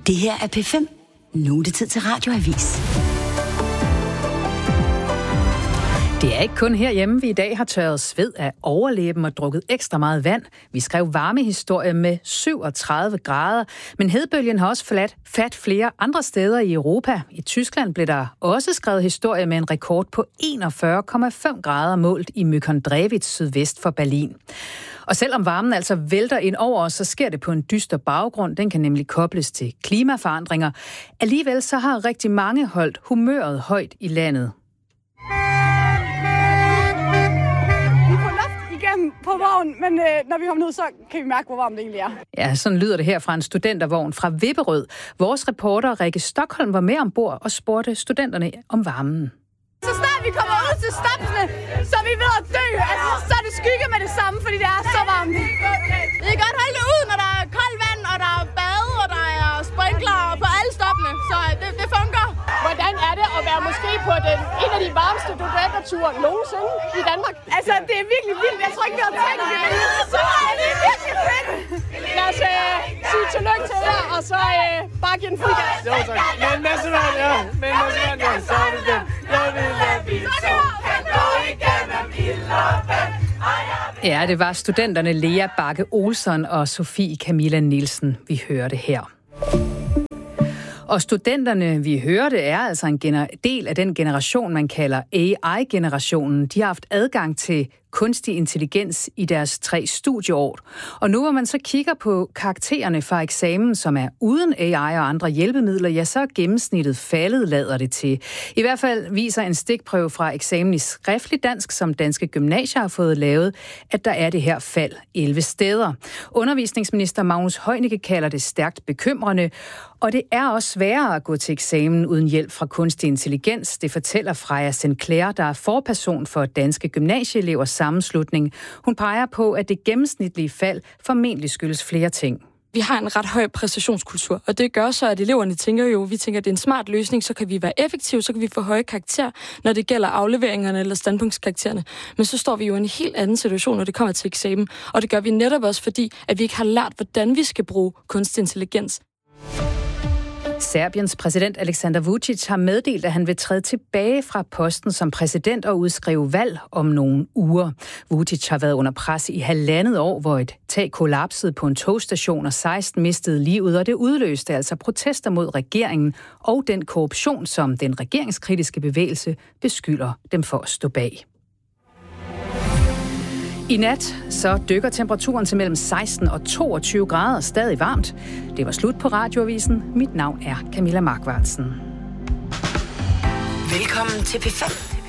Det her er P5. Nu er det tid til Radioavis. Det er ikke kun herhjemme, vi i dag har tørret sved af overlæben og drukket ekstra meget vand. Vi skrev varmehistorie med 37 grader, men hedebølgen har også fat flere andre steder i Europa. I Tyskland blev der også skrevet historie med en rekord på 41,5 grader målt i Mykondrewitz sydvest for Berlin. Og selvom varmen altså vælter ind over os, så sker det på en dyster baggrund. Den kan nemlig kobles til klimaforandringer. Alligevel så har rigtig mange holdt humøret højt i landet. På vognen, men når vi kommer ned, så kan vi mærke, hvor varmt det egentlig er. Ja, sådan lyder det her fra en studentervogn fra Vipperød. Vores reporter Rikke Stockholm var med ombord og spurgte studenterne om varmen. Så snart vi kommer ud til stopsene, så er vi ved at dø. Altså, så er det skygge med det samme, fordi det er så varmt. Vi kan godt holde det ud, når der er koldt vand, og der er bade, og der er sprinkler på alle stoppene. Så det fungerer. Hvordan er det at være måske på en af de varmeste studenterture nogensinde i Danmark? Altså, det er virkelig vildt. Jeg tror ikke, vi har tænkt det. Så er det virkelig fedt. Lad os sige tillykke til jer, og så bare give en fuld gas. Jo, tak. Men masse vand, ja. Men masse vand, ja. Så er det fedt. Jeg vil lade bil, så kan gå igennem ild og vand. Ja, det var studenterne Lea Bakke Olsen og Sofie Camilla Nielsen, vi hørte her. Og studenterne, vi hørte, er altså en del af den generation, man kalder AI-generationen. De har haft adgang til kunstig intelligens i deres 3 studieår. Og nu hvor man så kigger på karaktererne fra eksamen, som er uden AI og andre hjælpemidler, ja, så er gennemsnittet faldet, lader det til. I hvert fald viser en stikprøve fra eksamen i skriftlig dansk, som danske gymnasier har fået lavet, at der er det her fald 11 steder. Undervisningsminister Magnus Heunicke kalder det stærkt bekymrende, og det er også sværere at gå til eksamen uden hjælp fra kunstig intelligens. Det fortæller Freja Sinclair, der er forperson for danske gymnasieelevers sammenslutning. Hun peger på, at det gennemsnitlige fald formentlig skyldes flere ting. Vi har en ret høj præstationskultur, og det gør så, at eleverne tænker, at det er en smart løsning, så kan vi være effektive, så kan vi få høje karakterer, når det gælder afleveringerne eller standpunktskaraktererne. Men så står vi jo i en helt anden situation, når det kommer til eksamen, og det gør vi netop også, fordi at vi ikke har lært, hvordan vi skal bruge kunstig intelligens. Serbiens præsident Aleksandar Vučić har meddelt, at han vil træde tilbage fra posten som præsident og udskrive valg om nogle uger. Vučić har været under pres i 1,5 år, hvor et tag kollapsede på en togstation, og 16 mistede livet, og det udløste altså protester mod regeringen og den korruption, som den regeringskritiske bevægelse beskylder dem for at stå bag. I nat så dykker temperaturen til mellem 16 og 22 grader, stadig varmt. Det var slut på Radioavisen. Mit navn er Camilla Markvartsen. Velkommen til P5.